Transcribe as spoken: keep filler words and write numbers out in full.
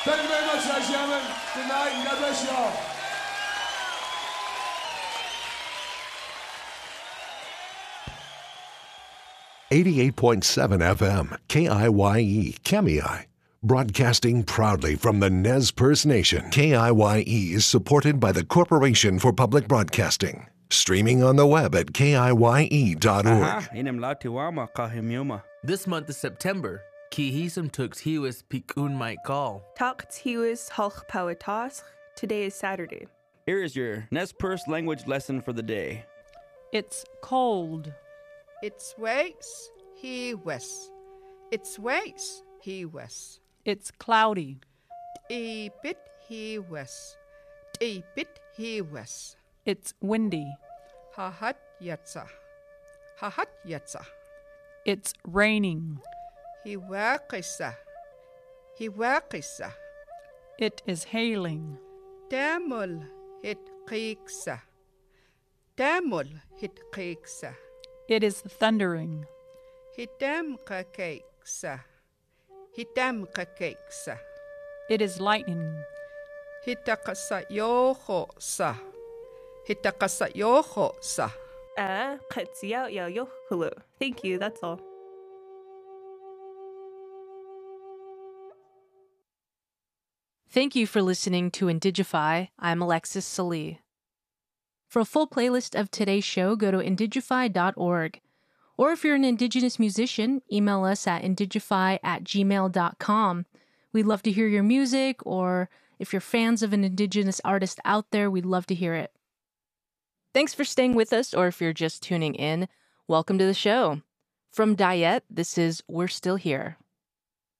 Thank you very much, ladies and gentlemen. Good night and God bless you all. eighty-eight point seven F M, K I Y E, Kemei. Broadcasting proudly from the Nez Perce Nation, K I Y E is supported by the Corporation for Public Broadcasting. Streaming on the web at K I Y E dot org. Aha, This month of September, Kihisam Tux Hiwis Pikun Mike Call. Talk Tiwis Halch Pawatas. Today is Saturday. Here is your Nez Perce language lesson for the day. It's cold. It's waits, he wes. It's waits, he wes. It's cloudy. E bit he wes. E bit he wes. It's windy. Hahat yatsa. Hahat yatsa. It's raining. He wakisa. He wakisa. It is hailing. Damul hit kiksa. Damul hit kiksa. It is thundering. Hitam kakeksa. Hitam kakeksa. It is lightning. Hitakasa yoho sa. Hitakasa yoho sa. Ah, Katsiao Yo Yo Hulu. Thank you, that's all. Thank you for listening to Indigify. I'm Alexis Salee. For a full playlist of today's show, go to indigify dot org. Or if you're an Indigenous musician, email us at indigify at gmail dot com. We'd love to hear your music, or if you're fans of an Indigenous artist out there, we'd love to hear it. Thanks for staying with us, or if you're just tuning in, welcome to the show. From Dayet, this is We're Still Here.